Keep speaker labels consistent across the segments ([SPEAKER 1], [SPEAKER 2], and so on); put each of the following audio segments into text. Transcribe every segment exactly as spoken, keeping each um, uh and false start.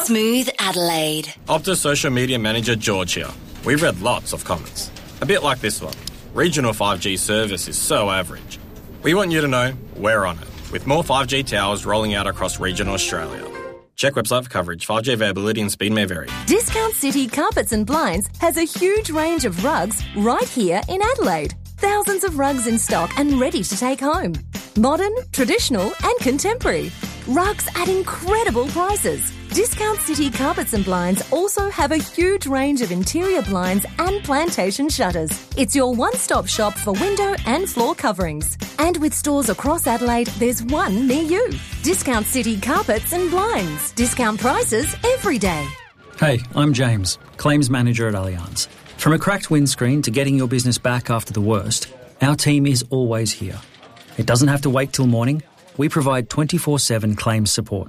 [SPEAKER 1] Smooth Adelaide.
[SPEAKER 2] Optus social media manager George here. We've read lots of comments. A bit like this one. Regional five G service is so average. We want you to know we're on it, with more five G towers rolling out across regional Australia. Check website for coverage. five G availability and speed may vary.
[SPEAKER 3] Discount City Carpets and Blinds has a huge range of rugs right here in Adelaide. Thousands of rugs in stock and ready to take home. Modern, traditional and contemporary. Rugs at incredible prices. Discount City Carpets and Blinds also have a huge range of interior blinds and plantation shutters. It's your one-stop shop for window and floor coverings. And with stores across Adelaide, there's one near you. Discount City Carpets and Blinds. Discount prices every day.
[SPEAKER 4] Hey, I'm James, Claims Manager at Allianz. From a cracked windscreen to getting your business back after the worst, our team is always here. It doesn't have to wait till morning. We provide twenty-four seven claims support.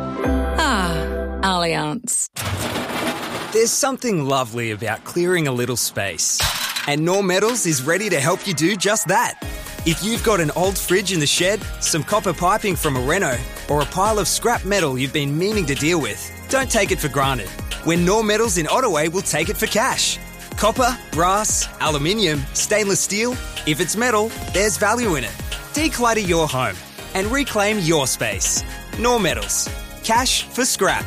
[SPEAKER 5] Ah, Allianz.
[SPEAKER 6] There's something lovely about clearing a little space. And Norm Metals is ready to help you do just that. If you've got an old fridge in the shed, some copper piping from a reno, or a pile of scrap metal you've been meaning to deal with, don't take it for granted. When Norm Metals in Ottaway will take it for cash. Copper, brass, aluminium, stainless steel. If it's metal, there's value in it. Declutter your home and reclaim your space. Norm Metals. Cash for scrap.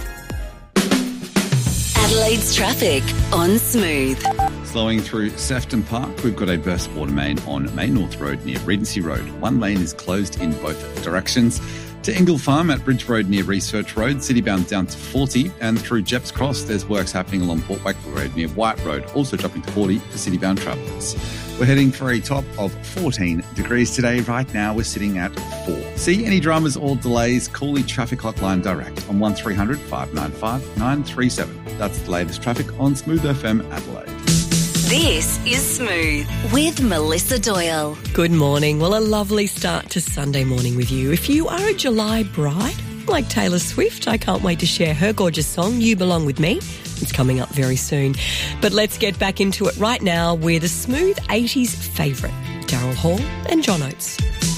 [SPEAKER 1] Adelaide's traffic on Smooth.
[SPEAKER 7] Slowing through Sefton Park, we've got a burst water main on Main North Road near Regency Road. One lane is closed in both directions. To Ingle Farm at Bridge Road near Research Road, citybound down to forty, and through Jeps Cross, there's works happening along Port Wakefield Road near White Road, also dropping to forty for citybound travellers. We're heading for a top of fourteen degrees today. Right now, we're sitting at four. See any dramas or delays, call the traffic hotline direct on one three hundred, five nine five, nine three seven. That's the latest traffic on Smooth F M Adelaide.
[SPEAKER 1] This is Smooth with Melissa Doyle.
[SPEAKER 5] Good morning. Well, a lovely start to Sunday morning with you. If you are a July bride, like Taylor Swift, I can't wait to share her gorgeous song, You Belong With Me. It's coming up very soon. But let's get back into it right now with a Smooth eighties favourite, Daryl Hall and John Oates.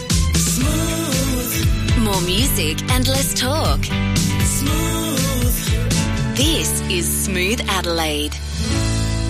[SPEAKER 1] Smooth. More music and less talk. Smooth. This is Smooth Adelaide.